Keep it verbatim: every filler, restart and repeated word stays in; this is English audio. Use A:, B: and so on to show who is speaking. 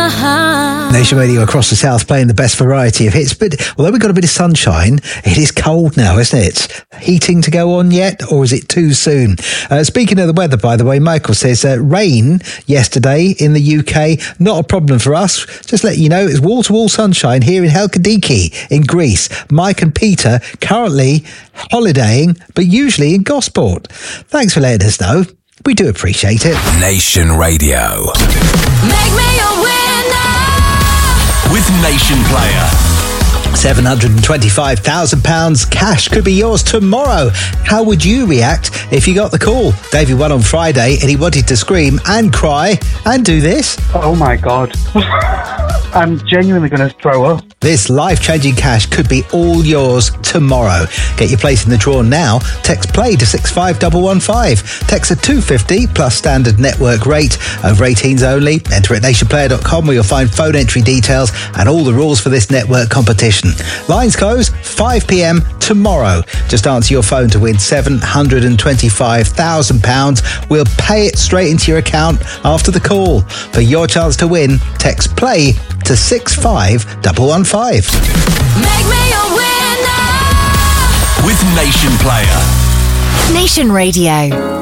A: Nation Radio across the south playing the best variety of hits. But although we've got a bit of sunshine, it is cold now, isn't it? Heating to go on yet, or is it too soon? Uh, speaking of the weather, by the way, Michael says uh, rain yesterday in the U K, not a problem for us. Just let you know, it's wall-to-wall sunshine here in Halkidiki in Greece. Mike and Peter currently holidaying, but usually in Gosport. Thanks for letting us know. We do appreciate it.
B: Nation Radio.
C: Make me a winner
B: with Nation Player.
A: seven hundred twenty-five thousand pounds cash could be yours tomorrow. How would you react if you got the call? Davey won on Friday and he wanted to scream and cry and do this.
D: Oh my God. I'm genuinely going to throw up.
A: This life-changing cash could be all yours tomorrow. Get your place in the draw now. Text play to six five one one five. Text at two fifty plus standard network rate. Over eighteens only. Enter at nation player dot com where you'll find phone entry details and all the rules for this network competition. Lines close five p.m. tomorrow. Just answer your phone to win seven hundred twenty-five thousand pounds. We'll pay it straight into your account after the call. For your chance to win, text play to six five one one five.
C: Make me a winner
B: with Nation Player.
C: Nation Radio.